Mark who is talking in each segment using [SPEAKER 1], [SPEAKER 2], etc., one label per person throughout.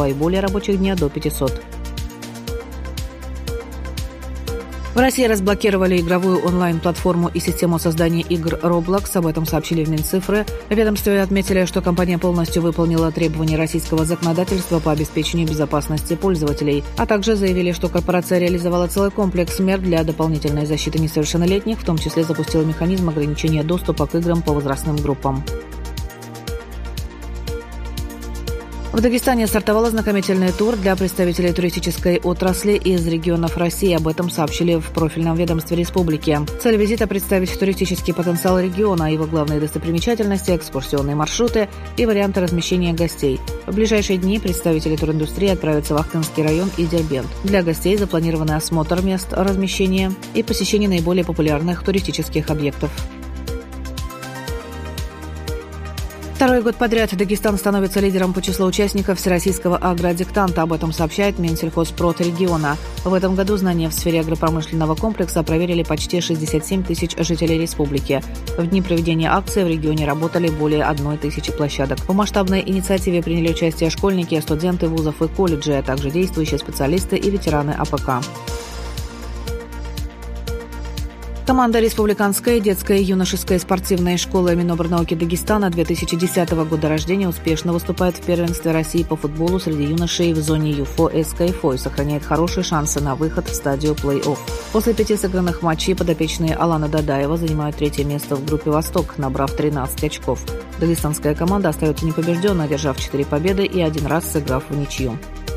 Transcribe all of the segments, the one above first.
[SPEAKER 1] и более рабочих дня до 500. В России разблокировали игровую онлайн-платформу и систему создания игр Roblox. Об этом сообщили в Минцифры. В ведомстве отметили, что компания полностью выполнила требования российского законодательства по обеспечению безопасности пользователей. А также заявили, что корпорация реализовала целый комплекс мер для дополнительной защиты несовершеннолетних, в том числе запустила механизм ограничения доступа к играм по возрастным группам. В Дагестане стартовал ознакомительный тур для представителей туристической отрасли из регионов России. Об этом сообщили в профильном ведомстве республики. Цель визита – представить туристический потенциал региона, его главные достопримечательности, экскурсионные маршруты и варианты размещения гостей. В ближайшие дни представители туриндустрии отправятся в Ахтынский район и Дербент. Для гостей запланированы осмотр мест размещения и посещение наиболее популярных туристических объектов. Второй год подряд Дагестан становится лидером по числу участников Всероссийского агродиктанта. Об этом сообщает Минсельхозпрод региона. В этом году знания в сфере агропромышленного комплекса проверили почти 67 тысяч жителей республики. В дни проведения акции в регионе работали более 1000 площадок. В масштабной инициативе приняли участие школьники, студенты вузов и колледжей, а также действующие специалисты и ветераны АПК. Команда Республиканской детской и юношеской спортивной школы Минобрнауки Дагестана 2010 года рождения успешно выступает в первенстве России по футболу среди юношей в зоне ЮФО СКФО и сохраняет хорошие шансы на выход в стадию плей-офф. После 5 сыгранных матчей подопечные Алана Дадаева занимают 3-е место в группе «Восток», набрав 13 очков. Дагестанская команда остается непобежденной, одержав 4 победы и 1 раз сыграв в ничью.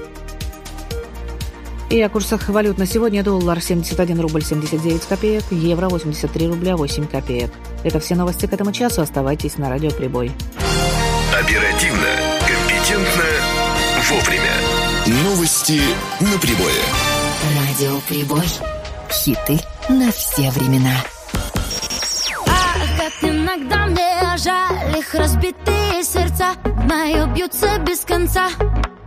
[SPEAKER 1] И о курсах валют на сегодня: доллар 71 рубль 79 копеек, евро 83 рубля 8 копеек. Это все новости к этому часу. Оставайтесь на Радио Прибой.
[SPEAKER 2] Оперативно, компетентно, вовремя. Новости на Прибое.
[SPEAKER 3] Радио Прибой. Хиты на все времена.
[SPEAKER 4] Ах, как иногда мне жаль их разбитые сердца, мои бьются без конца.